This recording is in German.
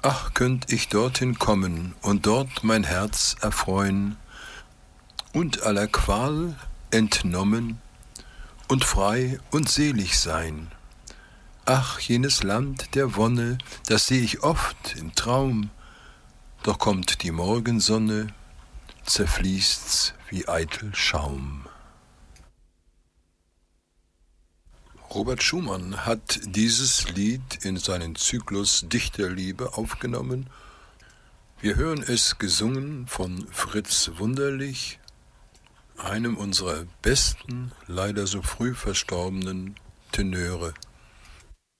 Ach, könnt ich dorthin kommen und dort mein Herz erfreuen und aller Qual entnommen und frei und selig sein. Ach, jenes Land der Wonne, das seh ich oft im Traum, doch kommt die Morgensonne, zerfließt's wie eitel Schaum. Robert Schumann hat dieses Lied in seinen Zyklus Dichterliebe aufgenommen. Wir hören es gesungen von Fritz Wunderlich, einem unserer besten, leider so früh verstorbenen Tenöre